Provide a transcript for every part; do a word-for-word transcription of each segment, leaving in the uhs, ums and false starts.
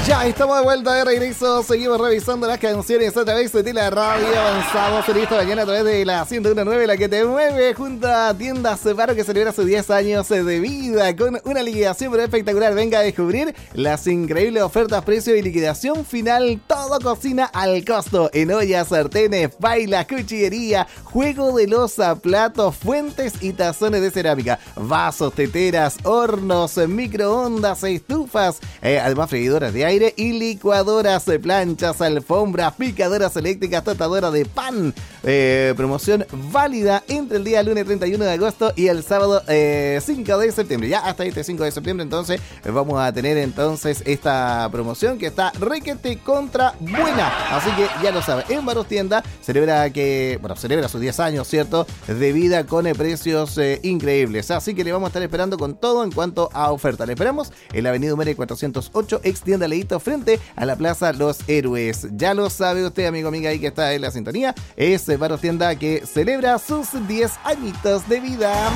Ya estamos de vuelta de regreso, seguimos revisando las canciones a través de la radio, avanzamos en esta mañana a través de la ciento uno punto nueve, la que te mueve, junto a Tiendas Separo, que celebra sus diez años de vida con una liquidación pero espectacular. Venga a descubrir las increíbles ofertas, precio y liquidación final, todo cocina al costo, en ollas, sartenes, bailas, cuchillería, juego de loza, platos, fuentes y tazones de cerámica, vasos, teteras, hornos, microondas, estufas, eh, además freidoras de aire y licuadoras, planchas, alfombras, picadoras eléctricas, tostadoras de pan. Eh, promoción válida entre el día lunes treinta y uno de agosto y el sábado eh, cinco de septiembre. Ya hasta este cinco de septiembre entonces vamos a tener entonces esta promoción que está requete contra buena. Así que ya lo saben, en Baros Tienda celebra que, bueno, celebra sus diez años, ¿cierto? De vida con eh, precios eh, increíbles. Así que le vamos a estar esperando con todo en cuanto a oferta. Le esperamos en la avenida Humere cuatrocientos ocho, ex tienda Leito, frente a la Plaza Los Héroes. Ya lo sabe usted, amigo, amiga, ahí que está en la sintonía. Es Baros Tienda que celebra sus diez añitos de vida.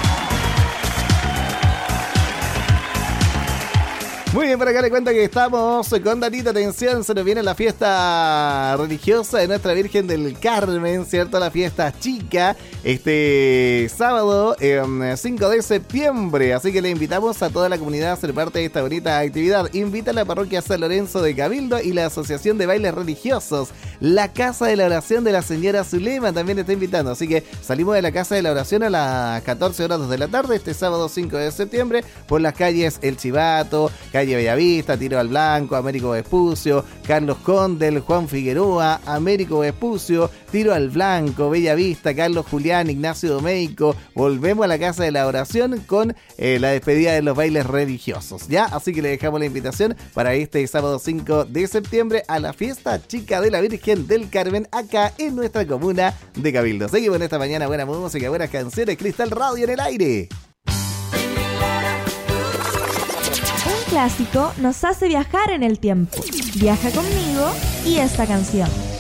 Muy bien, por acá le cuento que estamos con Danita. Atención, se nos viene la fiesta religiosa de Nuestra Virgen del Carmen, ¿cierto? La fiesta chica, este sábado eh, cinco de septiembre. Así que le invitamos a toda la comunidad a ser parte de esta bonita actividad. Invita a la parroquia San Lorenzo de Cabildo y la Asociación de Bailes Religiosos. La Casa de la Oración de la Señora Zulema también está invitando. Así que salimos de la Casa de la Oración a las catorce horas de la tarde este sábado cinco de septiembre por las calles El Chivato, calle Bellavista, Tiro al Blanco, Américo Vespucio, Carlos Condel, Juan Figueroa, Américo Vespucio, Tiro al Blanco, Bellavista, Carlos Julián, Ignacio Domeico. Volvemos a la Casa de la Oración con eh, la despedida de los bailes religiosos, ¿ya? Así que le dejamos la invitación para este sábado cinco de septiembre a la fiesta chica de la Virgen del Carmen acá en nuestra comuna de Cabildo. Seguimos en esta mañana, buena música, buenas canciones, Cristal Radio en el aire. Un clásico nos hace viajar en el tiempo. Viaja conmigo y esta canción.